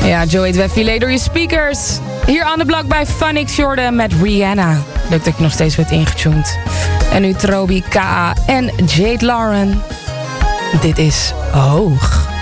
Ja, Joey Filet door je speakers. Hier aan de blok bij Phonics Jordan met Rihanna. Leuk dat je nog steeds bent ingetuned. En nu Trobi, K.A. en Jade Lauren. Dit is Hoog.